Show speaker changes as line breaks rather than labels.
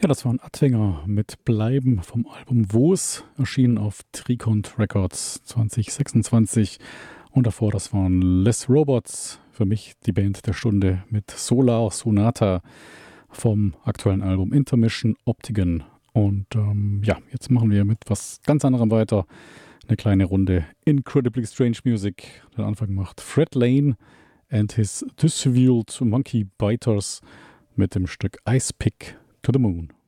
Ja, das war ein Attinger mit Bleiben vom Album Wo's, erschienen auf Tricont Records 2026. Und davor, das waren Les Robots, für mich die Band der Stunde mit Solar Sonata vom aktuellen Album Intermission Optigan. Und ja, jetzt machen wir mit was ganz anderem weiter. Eine kleine Runde Incredibly Strange Music. Den Anfang macht Fred Lane and his Disheveled Monkey Biters mit dem Stück Ice Pick to the Moon.